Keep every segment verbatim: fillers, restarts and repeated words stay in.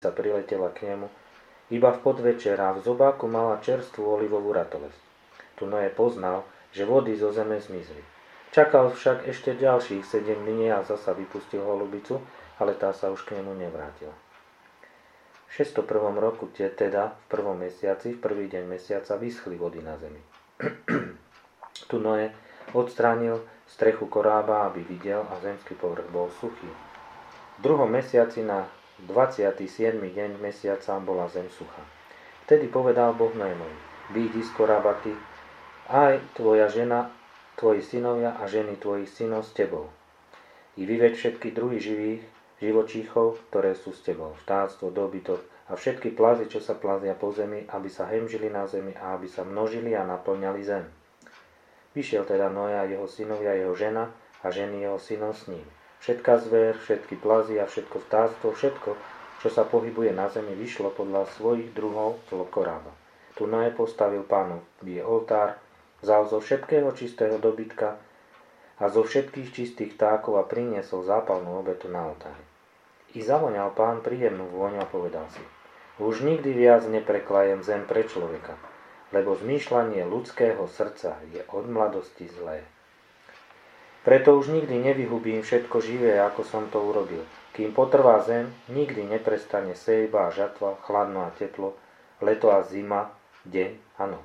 sa priletela k nemu, iba v podvečer a v zobáku mala čerstvú olivovú ratolesť. Tu Noé poznal, že vody zo zeme zmizli. Čakal však ešte ďalších sedem dní a zasa vypustil holubicu, ale tá sa už k nemu nevrátila. V šesťstoprvom roku, teda v prvom mesiaci, v prvý deň mesiaca, vyschli vody na zemi. Tu Noé odstránil strechu korába, aby videl, a zemský povrch bol suchý. V druhom mesiaci na dvadsiaty siedmy deň mesiaca bola zem suchá. Vtedy povedal Boh Noémovi: Výjdi z korába ty, aj tvoja žena, tvoji synovia a ženy tvojich synov s tebou. I vyveď všetky druhy živých živočíchov, ktoré sú s tebou, vtáctvo, dobytok a všetky plazy, čo sa plazia po zemi, aby sa hemžili na zemi a aby sa množili a naplňali zem. Vyšiel teda Noé a jeho synovia, jeho žena a ženy jeho synov s ním. Všetká zver, všetky plazy a všetko vtáctvo, všetko, čo sa pohybuje na zemi, vyšlo podľa svojich druhov z korába. Tu Noé postavil Pánovi oltár, vzal zo všetkého čistého dobytka a zo všetkých čistých vtákov a priniesol zápalnú obetu na oltári. I zavoňal Pán príjemnú vôňu a povedal si: Už nikdy viac nepreklajem zem pre človeka, lebo zmýšľanie ľudského srdca je od mladosti zlé. Preto už nikdy nevyhubím všetko živé, ako som to urobil. Kým potrvá zem, nikdy neprestane sejba a žatva, chladno a teplo, leto a zima, deň a noc.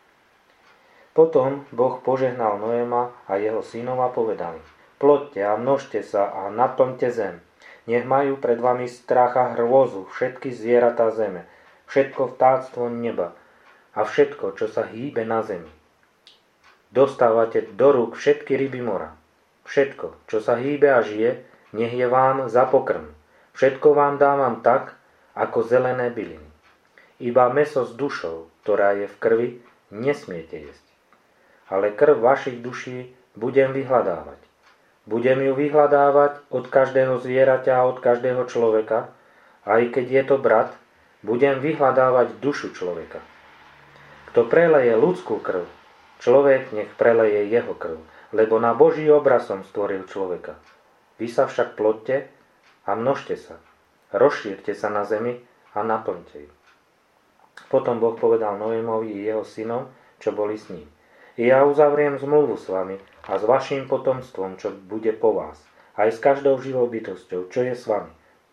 Potom Boh požehnal Noéma a jeho synov a povedali: Ploďte a množte sa a naplňte zem. Nech majú pred vami strach a hrôzu všetky zvieratá zeme, všetko vtáctvo neba a všetko, čo sa hýbe na zemi. Dostávate do rúk všetky ryby mora. Všetko, čo sa hýbe a žije, nech je vám za pokrm. Všetko vám dávam tak, ako zelené byliny. Iba mäso s dušou, ktorá je v krvi, nesmiete jesť. Ale krv vašich duší budem vyhľadávať. Budem ju vyhľadávať od každého zvieraťa a od každého človeka, aj keď je to brat, budem vyhľadávať dušu človeka. Kto preleje ľudskú krv, človek nech preleje jeho krv, lebo na Boží obraz som stvoril človeka. Vy sa však ploďte a množte sa, rozšírte sa na zemi a naplňte ju. Potom Boh povedal Noémovi i jeho synom, čo boli s ním: I ja uzavriem zmluvu s vami a s vaším potomstvom, čo bude po vás, aj s každou živou bytosťou, čo je s vami.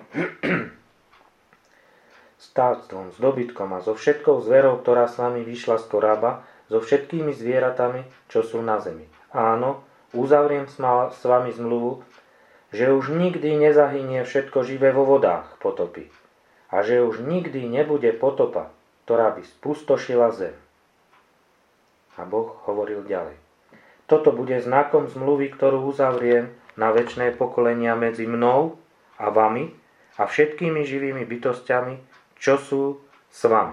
S vtáctvom, s dobytkom a so všetkou zverou, ktorá s vami vyšla z korába, so všetkými zvieratami, čo sú na zemi. Áno, uzavriem s vami zmluvu, že už nikdy nezahynie všetko živé vo vodách potopy a že už nikdy nebude potopa, ktorá by spustošila zem. A Boh hovoril ďalej: Toto bude znakom zmluvy, ktorú uzavriem na večné pokolenia medzi mnou a vami a všetkými živými bytostiami, čo sú s vami.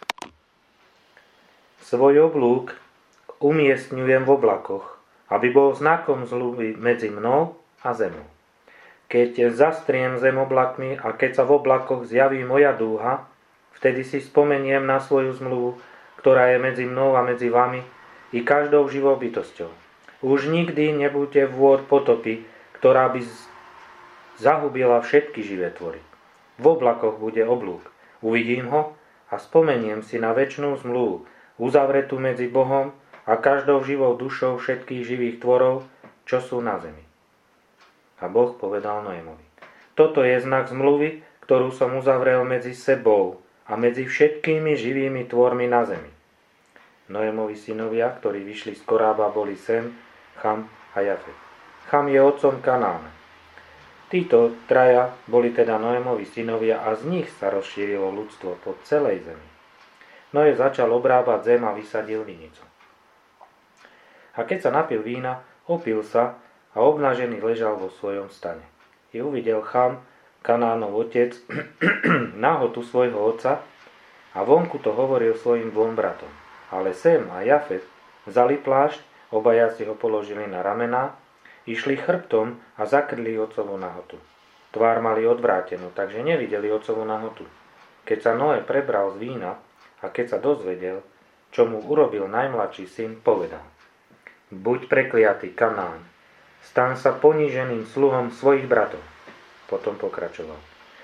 Svoj oblúk umiestňujem v oblakoch, aby bol znakom zmluvy medzi mnou a zemou. Keď zastriem zem oblakmi a keď sa v oblakoch zjaví moja dúha, vtedy si spomeniem na svoju zmluvu, ktorá je medzi mnou a medzi vami i každou živou bytosťou. Už nikdy nebuďte vôd potopy, ktorá by zahubila všetky živé tvory. V oblakoch bude oblúk. Uvidím ho a spomeniem si na večnú zmluvu, uzavretú medzi Bohom a každou živou dušou všetkých živých tvorov, čo sú na zemi. A Boh povedal Noémovi: Toto je znak zmluvy, ktorú som uzavrel medzi sebou a medzi všetkými živými tvormi na zemi. Noémovi synovia, ktorí vyšli z korába, boli Sem, Cham a Jafet. Cham je otcom Kanána. Títo traja boli teda Noémovi synovia a z nich sa rozšírilo ľudstvo po celej zemi. Noé začal obrábať zem a vysadil vinicu. A keď sa napil vína, opil sa a obnažený ležal vo svojom stane. I uvidel Cham, Kanánov otec, nahotu svojho otca a vonku to hovoril svojim dvom bratom. Ale Sem a Jafet vzali plášť, obaja si ho položili na ramená, išli chrbtom a zakryli otcovú nahotu. Tvár mali odvrátenú, takže nevideli otcovú nahotu. Keď sa Noé prebral z vína a keď sa dozvedel, čo mu urobil najmladší syn, povedal: Buď prekliatý, Kanán, stan sa poníženým sluhom svojich bratov. Potom pokračoval: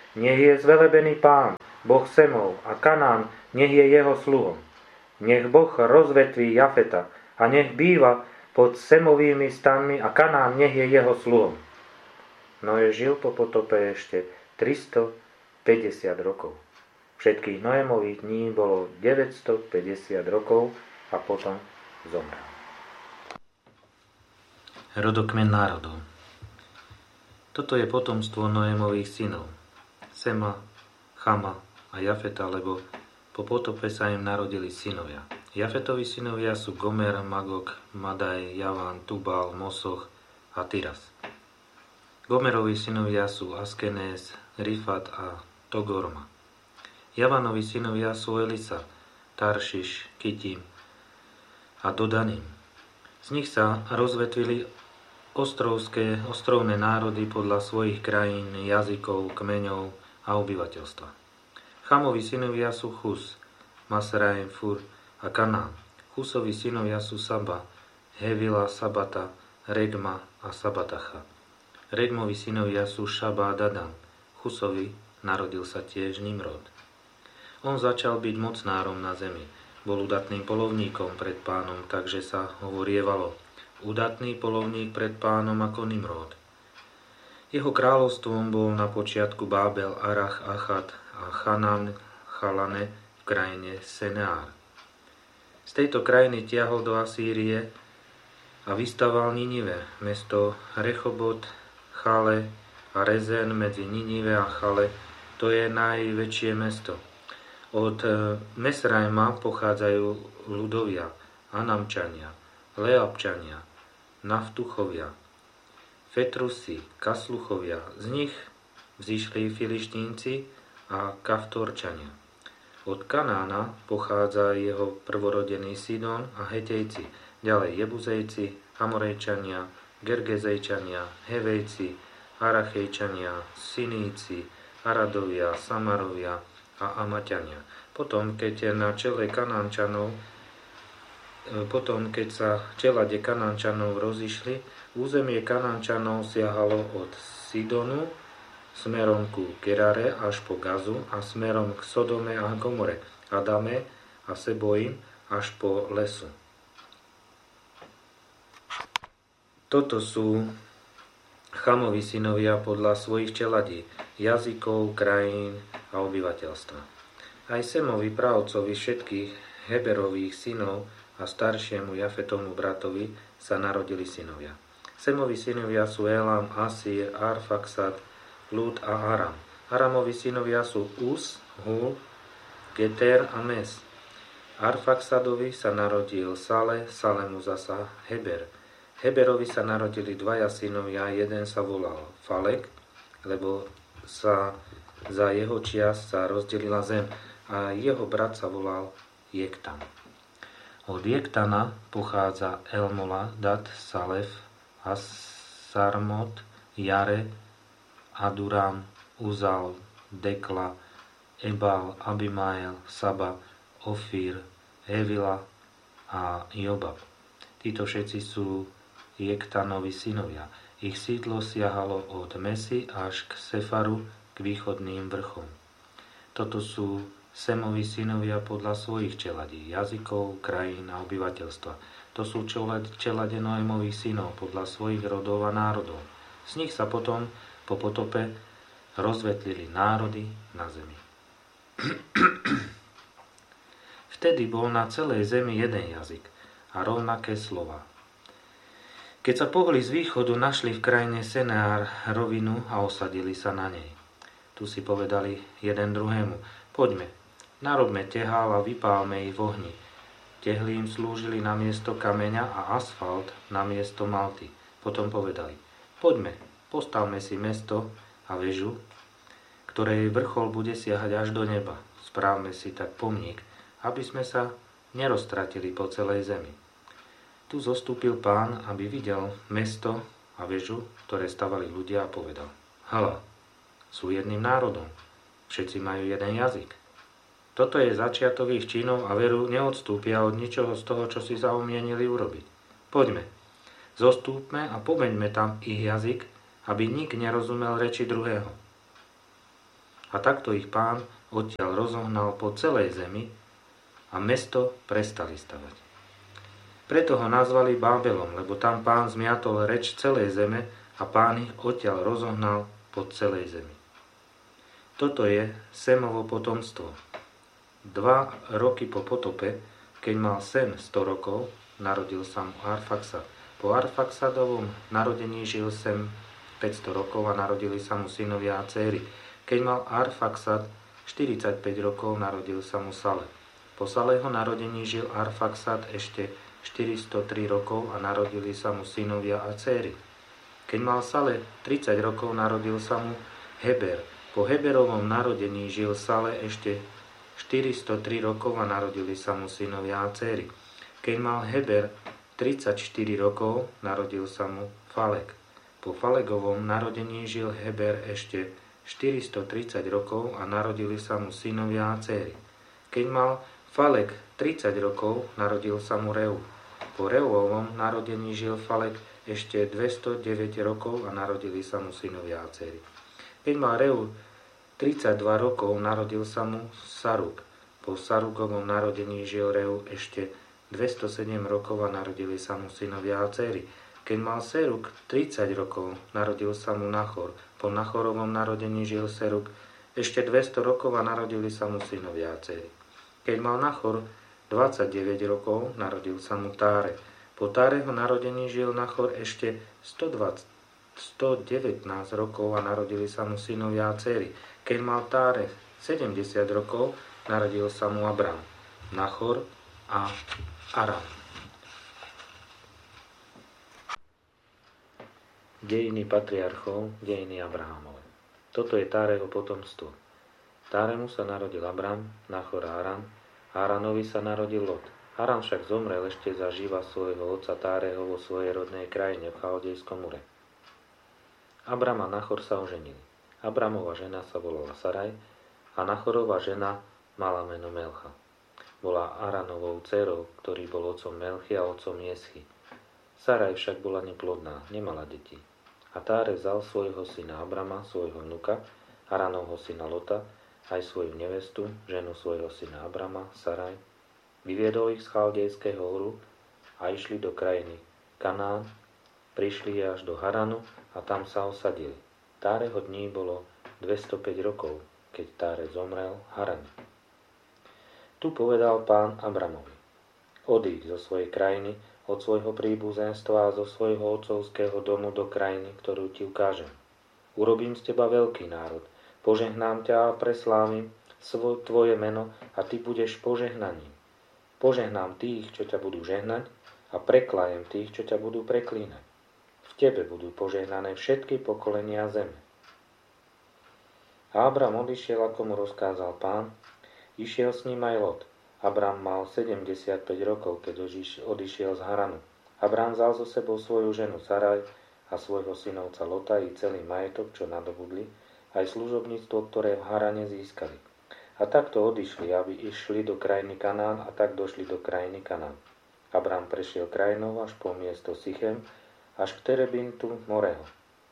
Nech je zvelebený Pán, Boh Semov, a Kanán nech je jeho sluhom. Nech Boh rozvetví Jafeta a nech býva pod Semovými stanmi a Kanán nech je jeho sluhom. Noé žil po potope ešte tristopäťdesiat rokov. Všetkých Noémových dní bolo deväťstopäťdesiat rokov a potom zomrel. Rodokmen národov. Toto je potomstvo Noémových synov, Sema, Chama a Jafeta, lebo po potope sa im narodili synovia. Jafetovi synovia sú Gomer, Magog, Madaj, Javan, Tubal, Mosoch a Tiras. Gomerovi synovia sú Askenés, Rifat a Togorma. Javanovi synovia sú Elisa, Taršiš, Kitim a Dodanim. Z nich sa rozvetvili ostrovské, ostrovné národy podľa svojich krajín, jazykov, kmeňov a obyvateľstva. Chamovi synovia sú Chus, Masraim, Fur a Kanán. Chusovi synovia sú Saba, Hevila, Sabata, Regma a Sabatacha. Regmovi synovia sú Šaba a Dadan. Chusovi narodil sa tiež Nimrod. On začal byť mocnárom na zemi. Bol udatným polovníkom pred Pánom, takže sa hovorievalo: udatný polovník pred Pánom ako Nimrod. Jeho kráľovstvom bol na počiatku Bábel, Arach, Achad a Chanán, Chalane v krajine Seneár. Z tejto krajiny tiahol do Asýrie a vystaval Ninive, mesto Rechobot, Chale a Rezen medzi Ninive a Chale. To je najväčšie mesto. Od Mesrajma pochádzajú ľudovia, Anamčania, Leabčania, Naftuchovia, Fetrusi, Kasluchovia. Z nich vzýšli Filištínci a Kaftorčania. Od Kanána pochádza jeho prvorodený Sidon a Hetejci, ďalej Jebuzejci, Amorejčania, Gergezejčania, Hevejci, Arachejčania, Siníci, Aradovia, Samarovia a Amaťania. Potom, keď na čele Kanánčanov Potom, keď sa čelade Kanánčanov rozišli, územie Kanánčanov siahalo od Sidonu smerom ku Gerare až po Gazu a smerom k Sodome a Gomore, Adame a Sebojim až po Lesu. Toto sú Chamovi synovia podľa svojich čeladí, jazykov, krajín a obyvateľstva. Aj Semovi pravcovi všetkých Heberových synov a staršiemu Jafetomu bratovi sa narodili synovia. Semovi synovia sú Elam, Asír, Arfaxad, Lud a Aram. Aramovi synovia sú Us, Hul, Geter a Mes. Arfaxadovi sa narodil Sale, Salemu zasa Heber. Heberovi sa narodili dvaja synovia, jeden sa volal Falek, lebo sa za jeho čias sa rozdelila zem, a jeho brat sa volal Jektan. Od Jektana pochádza Elmola, Dat, Salef, Asarmot, Jare, Aduram, Uzal, Dekla, Ebal, Abimael, Saba, Ofír, Hevila a Jobab. Títo všetci sú Jektanovi synovia. Ich sídlo siahalo od Mesy až k Sefaru, k východným vrchom. Toto sú Semovi synovia podľa svojich čeladí, jazykov, krajín a obyvateľstva. To sú čelade Noémových synov podľa svojich rodov a národov. Z nich sa potom po potope rozvetlili národy na zemi. Vtedy bol na celej zemi jeden jazyk a rovnaké slova. Keď sa pohli z východu, našli v krajine Seneár rovinu a osadili sa na nej. Tu si povedali jeden druhému: poďme, narobme tehál a vypálme ich v ohni. Tehly im slúžili na miesto kameňa a asfalt na miesto malty. Potom povedali: poďme, postavme si mesto a väžu, ktorej vrchol bude siahať až do neba. Správme si tak pomník, aby sme sa neroztratili po celej zemi. Tu zostúpil Pán, aby videl mesto a väžu, ktoré stavali ľudia, a povedal: hala, sú jedným národom, všetci majú jeden jazyk. Toto je začiatok ich činov a veru neodstúpia od ničoho z toho, čo si zaumienili urobiť. Poďme, zostúpme a pomeňme tam ich jazyk, aby nik nerozumel reči druhého. A takto ich Pán odtiaľ rozohnal po celej zemi a mesto prestali stavať. Preto ho nazvali Bábelom, lebo tam Pán zmiatol reč celej zeme a Pán ich odtiaľ rozohnal po celej zemi. Toto je Semovo potomstvo. Dva roky po potope, keď mal Sem sto rokov, narodil sa mu Arfaxad. Po Arfaxadovom narodení žil Sem päťsto rokov a narodili sa mu synovia a céry. Keď mal Arfaxad štyridsaťpäť rokov, narodil sa mu Sale. Po Saleho narodení žil Arfaxad ešte štyristotri rokov a narodili sa mu synovia a céry. Keď mal Sale tridsať rokov, narodil sa mu Heber. Po Heberovom narodení žil Sale ešte štyristotri rokov a narodili sa mu synovia a céry. Keď mal Heber tridsaťštyri rokov, narodil sa mu Falek. Po Falegovom narodení žil Heber ešte štyristotridsať rokov a narodili sa mu synovia a céry. Keď mal Falek tridsať rokov, narodil sa mu Reu. Po Reuovom narodení žil Falek ešte dvestodeväť rokov a narodili sa mu synovia a céry. Keď mal Reu tridsaťdva rokov, narodil sa mu Saruk. Po Sarukovom narodení žil Reu ešte dvestosedem rokov a narodili sa mu synovia a céry. Keď mal Seruk tridsať rokov, narodil sa mu Nachor. Po Nachorovom narodení žil Seruk ešte dvesto rokov a narodili sa mu synovia a céry. Keď mal Nachor dvadsaťdeväť rokov, narodil sa mu Táre. Po Táreho narodení žil Nachor ešte stodevätnásť rokov a narodili sa mu synovia a céry. Keď mal Táre sedemdesiat rokov, narodil sa mu Abram, Nachor a Aram. Dejiny patriarchov, dejiny Abrahamove. Toto je Táreho potomstvo. Táremu sa narodil Abram, Nachor a Aran. Aranovi sa narodil Lot. Aran však zomrel ešte za živa svojho otca Táreho vo svojej rodnej krajine v Chaldejskom Ure. Abram a Nachor sa oženili. Abramova žena sa volala Saraj a Nachorova žena mala meno Melcha. Bola Aranovou dcerou, ktorý bol otcom Melchy a otcom Jeschy. Saraj však bola neplodná, nemala deti. A Táre vzal svojho syna Abrama, svojho vnuka, Aranovho syna Lota, aj svoju nevestu, ženu svojho syna Abrama, Saraj, vyviedol ich z Chaldejského Uru a išli do krajiny Kanán, prišli až do Haranu a tam sa osadili. Táreho dní bolo dvestopäť rokov, keď Táre zomrel v Harane. Tu povedal Pán Abramovi: odíď zo svojej krajiny, od svojho príbuzenstva a zo svojho otcovského domu do krajiny, ktorú ti ukážem. Urobím z teba veľký národ, požehnám ťa a preslávim tvoje meno a ty budeš požehnaním. Požehnám tých, čo ťa budú žehnať a preklajem tých, čo ťa budú preklínať. V tebe budú požehnané všetky pokolenia zeme. A Abram odišiel, ako mu rozkázal Pán, išiel s ním aj Lot. Abram mal sedemdesiatpäť rokov, keď odišiel z Haranu. Abram vzal so sebou svoju ženu Saraj a svojho synovca Lota i celý majetok, čo nadobudli, aj služobníctvo, ktoré v Harane získali. A takto odišli, aby išli do krajiny Kanán a tak došli do krajiny Kanán. Abram prešiel krajinou až po miesto Sichem, až k Terebintu Moreho.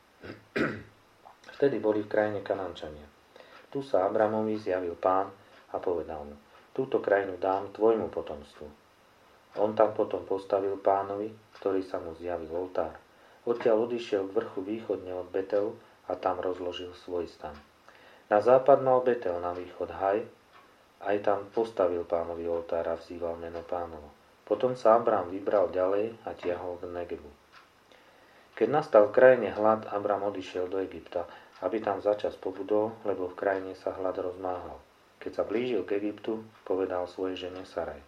Vtedy boli v krajine Kanánčania. Tu sa Abramovi zjavil Pán a povedal mu: túto krajinu dám tvojmu potomstvu. On tam potom postavil Pánovi, ktorý sa mu zjavil, oltár. Odtiaľ odišiel k vrchu východne od Betelu a tam rozložil svoj stan. Na západ mal Betel, na východ Haj, aj tam postavil Pánovi oltár a vzýval meno Pánovo. Potom sa Abram vybral ďalej a tiahol k Negebu. Keď nastal v krajine hlad, Abram odišiel do Egypta, aby tam začas pobudol, lebo v krajine sa hlad rozmáhal. Keď sa blížil k Egyptu, povedal svojej žene Saraj: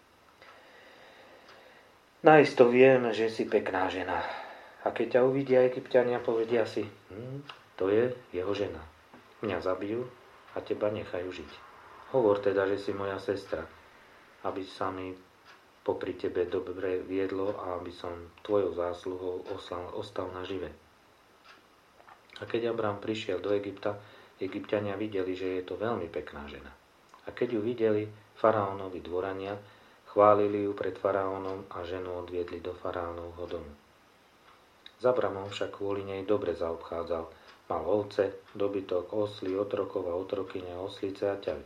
naisto viem, že si pekná žena. A keď ťa uvidia Egypťania, povedia si: hm, to je jeho žena. Mňa zabijú a teba nechajú žiť. Hovor teda, že si moja sestra, aby sa mi popri tebe dobre viedlo a aby som tvojou zásluhou ostal nažive. A keď Abram prišiel do Egypta, Egypťania videli, že je to veľmi pekná žena. A keď ju videli faraónovi dvorania, chválili ju pred faraónom a ženu odviedli do faraónovho domu. S Abramom však kvôli nej dobre zaobchádzal, Mal ovce, dobytok, osly, otrokov a otrokyne, oslice a ťavy.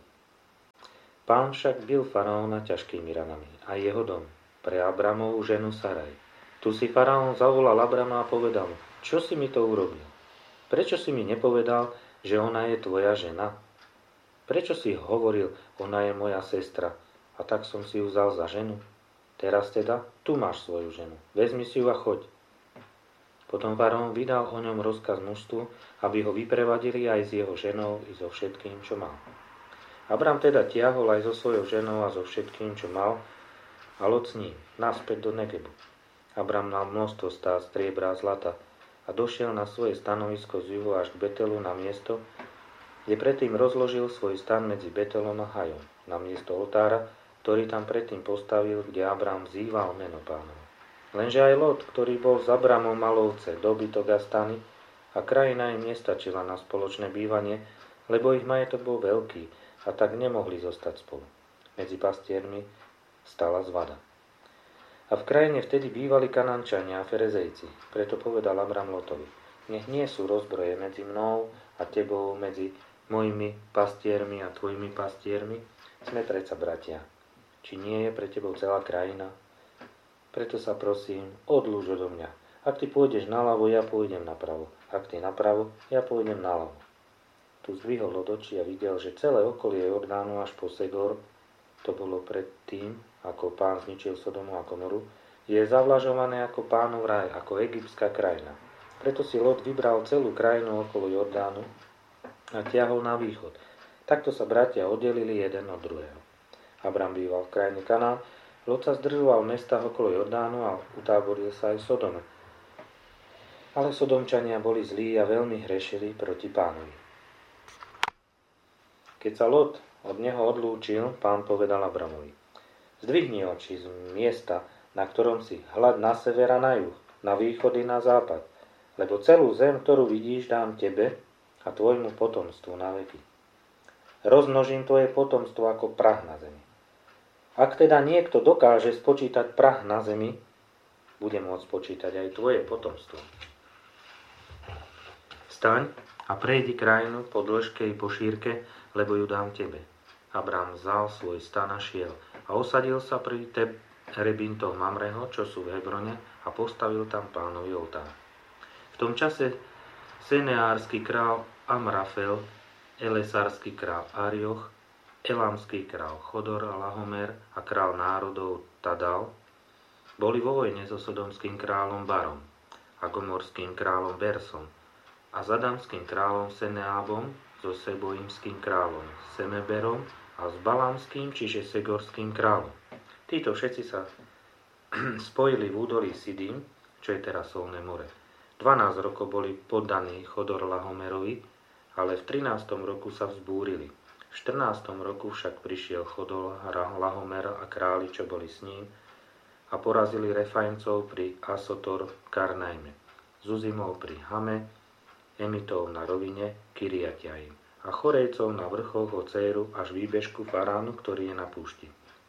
Pán však bil faraóna ťažkými ranami, aj jeho dom, pre Abramovú ženu Saraj. Tu si faraón zavolal Abrama a povedal mu: Čo si mi to urobil? Prečo si mi nepovedal, že ona je tvoja žena? Prečo si hovoril, ona je moja sestra, a tak som si ju vzal za ženu? Teraz teda, tu máš svoju ženu, vezmi si ju a choď. Potom faraón vydal o ňom rozkaz mužstvu, aby ho vyprevadili aj s jeho ženou i so všetkým, čo mal. Abram teda tiahol aj so svojou ženou a so všetkým, čo mal, a Lot s ním, naspäť do Negebu. Abram mal množstvo stát striebra a zlata a došiel na svoje stanovisko z juhu až k Betelu na miesto, kde predtým rozložil svoj stan medzi Betelom a Hajom, na miesto oltára, ktorý tam predtým postavil, kde Abram vzýval meno Pánovo. Lenže aj Lot, ktorý bol s Abramom, mal ovce, dobytok a stany, a krajina im nestačila na spoločné bývanie, lebo ich majetok bol veľký, a tak nemohli zostať spolu. Medzi pastiermi stala zvada. A v krajine vtedy bývali Kanančania a Ferezejci, preto povedal Abram Lotovi: Nech nie sú rozbroje medzi mnou a tebou, medzi mojimi pastiermi a tvojimi pastiermi, sme predsa bratia. Či nie je pre tebou celá krajina? Preto sa prosím, odlúž odo mňa. Ak ty pôjdeš naľavo, ja pôjdem napravo. Ak ty napravo, ja pôjdem naľavo. Tu zdvihol od očí a videl, že celé okolie Jordánu až po Segor, to bolo pred tým, ako Pán zničil Sodomu a Gomoru, je zavlažované ako Pánov raj, ako egyptská krajina. Preto si Lot vybral celú krajinu okolo Jordánu a tiahol na východ. Takto sa bratia oddelili jeden od druhého. Abram býval v krajine Kanán, Lot sa zdržoval v mestách okolo Jordánu a utáboril sa aj v Sodome. Ale Sodomčania boli zlí a veľmi hrešili proti Pánovi. Keď sa Lot od neho odlúčil, Pán povedal Abramovi: Zdvihni oči z miesta, na ktorom si, hľad na sever a na juh, na východ i na západ, lebo celú zem, ktorú vidíš, dám tebe a tvojmu potomstvu na veky. Rozmnožím tvoje potomstvo ako prach na zemi. Ak teda niekto dokáže spočítať prach na zemi, bude môcť spočítať aj tvoje potomstvo. Vstaň a prejdi krajinu po dĺžke i po šírke, lebo ju dám tebe. Abram vzal svoj stan a šiel a osadil sa pri terebintoch Mamreho, čo sú v Hebrone, a postavil tam Pánovi oltár. V tom čase Seneársky král Amrafel, Elesársky král Arioch, Elamský král Chodor a Lahomer a král národov Tadal boli vo vojne so sodomským kráľom Barom a gomorským kráľom Bersom a zadamským kráľom Seneábom, so Seboimským kráľom Semeberom a s Balamským, čiže Segorským kráľom. Títo všetci sa spojili v údolí Sidim, čo je teraz Solné more. dvanásť rokov boli poddaní Chodor Lahomerovi, ale v trinástom roku sa vzbúrili. V štrnástom roku však prišiel Chodor Lahomer a králi, čo boli s ním, a porazili Refajmcov pri Asotor Karnajme, Zuzimov pri Hame, Emitov na rovine Kiriatjaim a Chorejcov na vrchoch od Céru až výbežku Faránu, ktorý je na púšti.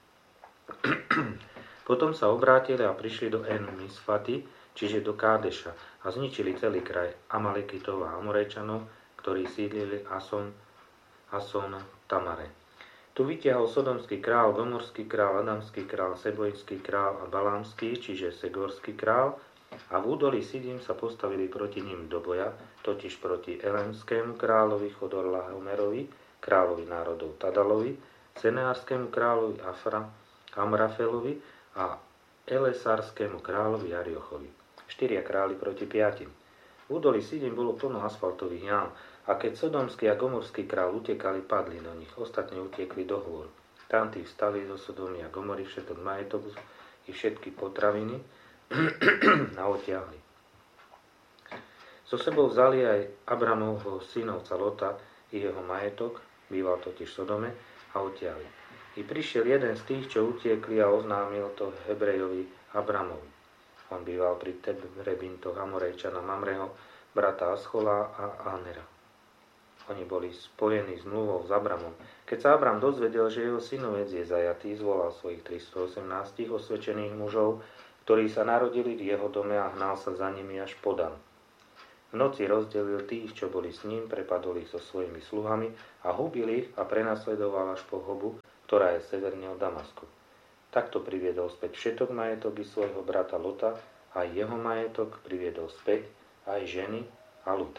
Potom sa obrátili a prišli do En-Misfaty, čiže do Kádeša, a zničili celý kraj Amalekitov a Amorejčanov, ktorí sídlili Ason, Ason Tamare. Tu vytiahol sodomský král, gomorský král, adamský král, sebojský král a balámský, čiže segorský král, a v údolí Sidim sa postavili proti ním do boja, totiž proti Elamskému kráľovi Chodor Lahomerovi, kráľovi národov Tadalovi, Seneárskému kráľovi Afra, Amrafelovi a Elesárskému kráľovi Ariochovi. Štyria králi proti piatim. V údolí Sidim bolo plno asfaltových jám, a keď sodomský a gomorský kráľ utekali, padli do nich, ostatní utiekli do hôr. Tam tí vstali zo Sodomy a Gomory všetok majetok i všetky potraviny a otiahli. So sebou vzali aj Abramovho synovca Lota i jeho majetok, býval totiž v Sodome, a otiahli. I prišiel jeden z tých, čo utiekli, a oznámil to Hebrejovi Abramovi. On býval pri Terebintoch Amorejčana Mamreho, brata Aschola a Anera. Oni boli spojení s mluvou s Abramom. Keď sa Abram dozvedel, že jeho synovec je zajatý, zvolal svojich tristoosemnásť osvedčených mužov, ktorí sa narodili v jeho dome, a hnal sa za nimi až po Dan. V noci rozdelil tých, čo boli s ním, prepadol ich so svojimi sluhami a hubil ich a prenasledoval až po Hobu, ktorá je severne od Damasku. Takto priviedol späť všetok majetok i svojho brata Lota a jeho majetok priviedol späť aj ženy a ľud.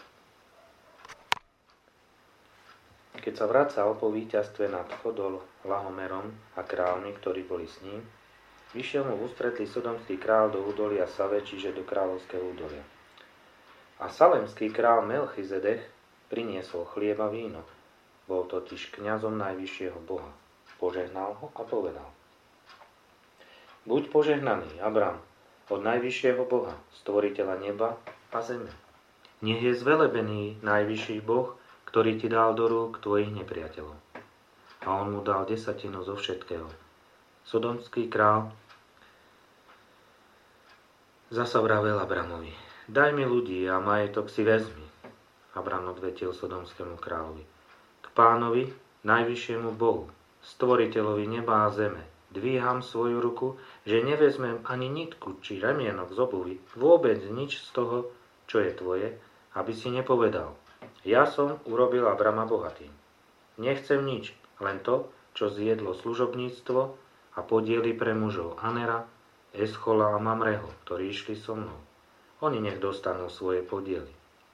Keď sa vracal po víťazstve nad Chodol, Lahomerom a kráľmi, ktorí boli s ním, vyšiel mu v ústretí sodomský král do údolia Save, čiže do kráľovského údolia. A salemský král Melchizedech priniesol chlieb a víno. Bol totiž kňazom najvyššieho Boha. Požehnal ho a povedal: Buď požehnaný, Abram, od najvyššieho Boha, stvoriteľa neba a zeme. Nech je zvelebený najvyšší Boh, ktorý ti dal do rúk tvojich nepriateľov. A on mu dal desatinu zo všetkého. Sodomský král zasa vravel Abramovi: Daj mi ľudí a majetok si vezmi. Abram odvetil sodomskému kráľovi: K Pánovi, najvyššiemu Bohu, stvoriteľovi neba a zeme, dvíham svoju ruku, že nevezmem ani nitku či remienok z obuvy, vôbec nič z toho, čo je tvoje, aby si nepovedal: Ja som urobil Abrama bohatým. Nechcem nič, len to, čo zjedlo služobníctvo a podiely pre mužov Anera, Eschola a Mamreho, ktorí išli so mnou. Oni nech dostanú svoje podiely.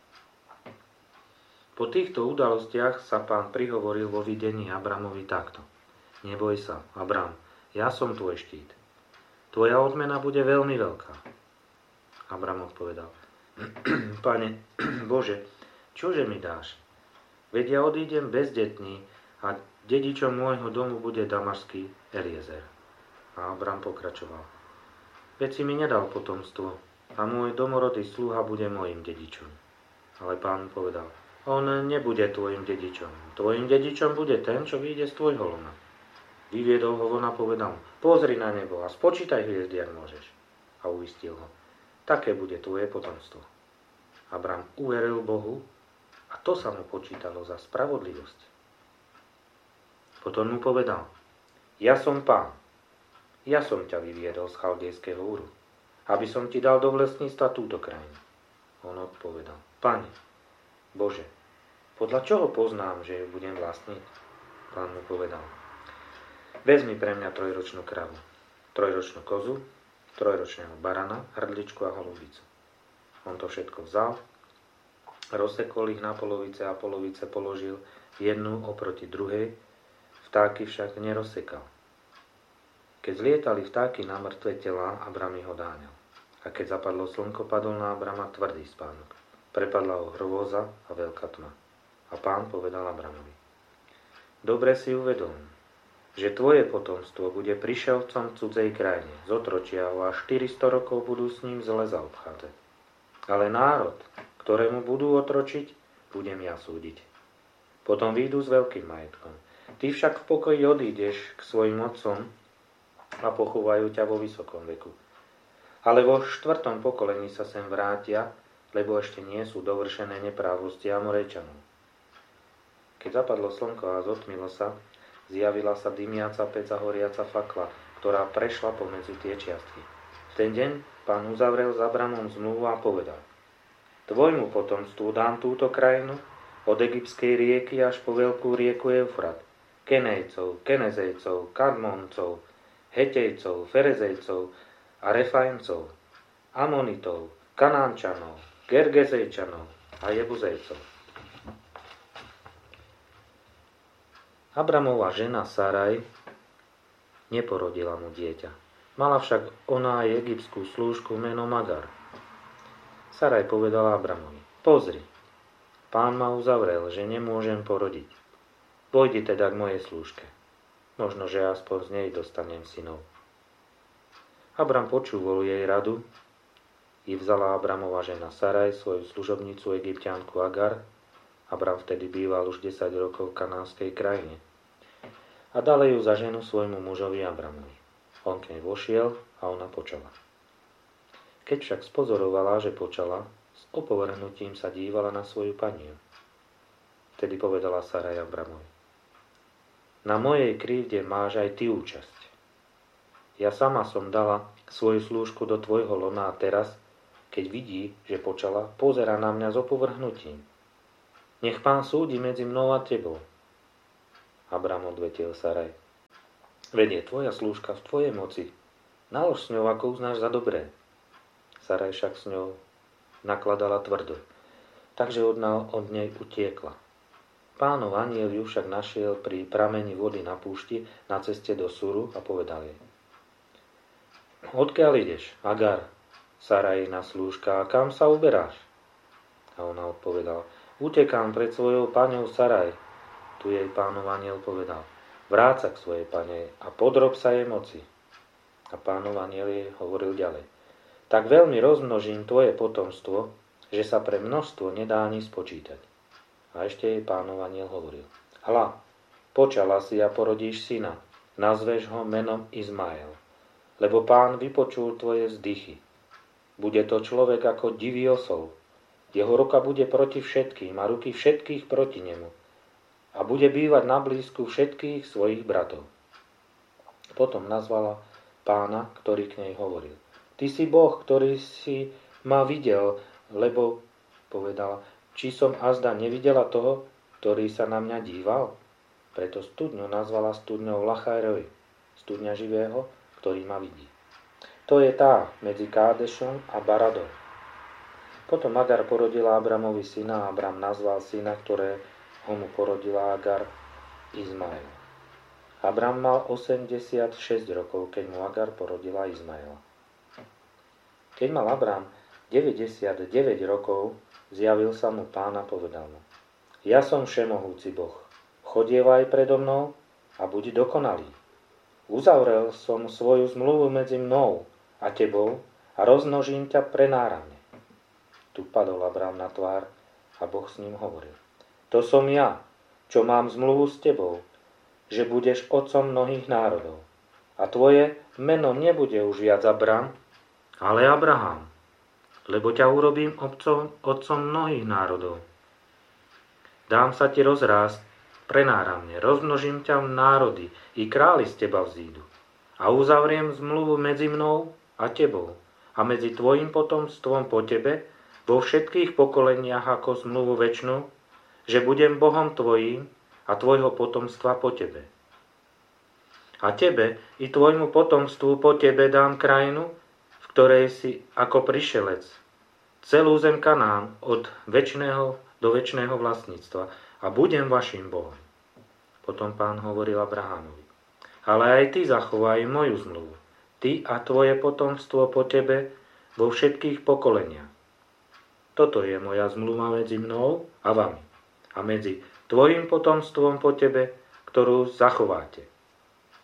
Po týchto udalostiach sa Pán prihovoril vo videní Abramovi takto: Neboj sa, Abram, ja som tvoj štít. Tvoja odmena bude veľmi veľká. Abram odpovedal: Pane Bože, čože mi dáš? Veď ja odídem bezdetný a dedičom môjho domu bude damašský Eliezer. A Abram pokračoval: Veď si mi nedal potomstvo a môj domorodý sluha bude môjim dedičom. Ale Pán povedal: On nebude tvojim dedičom. Tvojim dedičom bude ten, čo vyjde z tvojho lona. Vyviedol ho von a povedal: Pozri na nebo a spočítaj hviezdy, ak môžeš. A uistil ho: Také bude tvoje potomstvo. Abram uveril Bohu a to sa mu počítalo za spravodlivosť. Potom mu povedal: Ja som Pán. Ja som ťa vyviedol z chaldejského Úru, aby som ti dal do vlastníctva túto krajinu. On odpovedal: Pane Bože, podľa čoho poznám, že ju budem vlastniť? Pán mu povedal: Vezmi pre mňa trojročnú kravu, trojročnú kozu, trojročného barana, hrdličku a holubicu. On to všetko vzal, rozsekol ich na polovice a polovice položil jednu oproti druhej, vtáky však nerozsekal. Keď zlietali vtáky na mŕtve telá, Abram ich odáňal. A keď zapadlo slnko, padol na Abrama tvrdý spánok. Prepadla ho hrôza a veľká tma. A Pán povedal Abramovi: Dobre si uvedom, že tvoje potomstvo bude prišelcom v cudzej krajine, zotročia ho a štyristo rokov budú s ním zle zaobchádzať. Ale národ, ktorému budú otročiť, budem ja súdiť. Potom výjdu s veľkým majetkom. Ty však v pokoji odídeš k svojim otcom a pochovajú ťa vo vysokom veku. Ale vo štvrtom pokolení sa sem vrátia, lebo ešte nie sú dovršené neprávosti Amorejčanov. Keď zapadlo slnko a zotmilo sa, zjavila sa dymiaca pec a horiaca fakla, ktorá prešla pomedzi tie čiastky. V ten deň Pán uzavrel s Abramom zmluvu a povedal: Tvojmu potomstvu dám túto krajinu, od egyptskej rieky až po veľkú rieku Eufrat, Kenejcov, Kenezejcov, Kadmoncov, Hetejcov, Ferezejcov a Refaimcov, Amonitov, Kanánčanov, Gergezejčanov a Jebuzejcov. Abramova žena Saraj neporodila mu dieťa. Mala však ona aj egyptskú slúžku meno Magar. Saraj povedala Abramovi: Pozri, Pán ma uzavrel, že nemôžem porodiť. Pôjdi teda k mojej slúžke. Možno, že aspoň z nej dostanem synov. Abram počúval jej radu i vzala Abramova žena Saraj svoju služobnicu Egypťanku Agar. Abram vtedy býval už desať rokov v kanánskej krajine. A dala ju za ženu svojmu mužovi Abramovi. On k nej vošiel a ona počala. Keď však spozorovala, že počala, s opovrhnutím sa dívala na svoju paniu. Vtedy povedala Saraj Abramovi: Na mojej krivde máš aj ty účasť. Ja sama som dala svoju slúžku do tvojho lona a teraz, Keď vidí, že počala, pozerá na mňa s opovrhnutím. Nech Pán súdi medzi mnou a tebou. Abram odvetil Saraj. Veď je tvoja slúžka v tvojej moci. Nalož s ňou, ako uznáš za dobré. Saraj však s ňou nakladala tvrdo, takže od, od nej utiekla. Pánov anjel ju však našiel pri prameni vody na púšti na ceste do Suru a povedal jej. Odkiaľ ideš, Agar, Sarajina slúžka, a kam sa uberáš? A ona odpovedala, utekám pred svojou paňou Saraj. Tu jej Pánov anjel povedal, vráť sa k svojej pane a podrob sa jej moci. A Pánov anjel jej hovoril ďalej, tak veľmi rozmnožím tvoje potomstvo, že sa pre množstvo nedá ani spočítať. A ešte jej Pánov anjel hovoril, hľa, počala si a porodíš syna, nazveš ho menom Izmael, lebo Pán vypočul tvoje vzdychy. Bude to človek ako divý osol, jeho ruka bude proti všetkým a ruky všetkých proti nemu a bude bývať na blízku všetkých svojich bratov. Potom nazvala Pána, ktorý k nej hovoril. Ty si Boh, ktorý si ma videl, lebo povedala, či som azda nevidela toho, ktorý sa na mňa díval? Preto studňu nazvala studňou Lachajroj, studňa živého, ktorý ma vidí. To je tá medzi Kádešom a Baradom. Potom Agar porodila Abramovi syna a Abram nazval syna, ktorého mu porodila Agar, Izmael. Abram mal osemdesiatšesť rokov, keď mu Agar porodila Izmaela. Keď mal Abram deväťdesiatdeväť rokov, zjavil sa mu Pán a povedal mu, ja som všemohúci Boh, chodievaj predo mnou a buď dokonalý. Uzavrel som svoju zmluvu medzi mnou a tebou a rozmnožím ťa prenáramne. Tu padol Abram na tvár a Boh s ním hovoril, to som ja, čo mám zmluvu s tebou, že budeš otcom mnohých národov. A tvoje meno nebude už viac Abram, ale Abraham, lebo ťa urobím otcom, otcom mnohých národov. Dám sa ti rozrásť prenáramne, rozmnožím ťa v národy, i králi z teba vzídu. A uzavriem zmluvu medzi mnou a tebou, a medzi tvojim potomstvom po tebe, vo všetkých pokoleniach ako zmluvu večnú, že budem Bohom tvojím a tvojho potomstva po tebe. A tebe i tvojmu potomstvu po tebe dám krajinu, ktorej si ako prišelec, celú zem Kanán od večného do večného vlastníctva a budem vašim Bohom. Potom Pán hovoril Abrahamovi, ale aj ty zachovaj moju zmluvu, ty a tvoje potomstvo po tebe vo všetkých pokoleniach. Toto je moja zmluva medzi mnou a vami a medzi tvojim potomstvom po tebe, ktorú zachováte.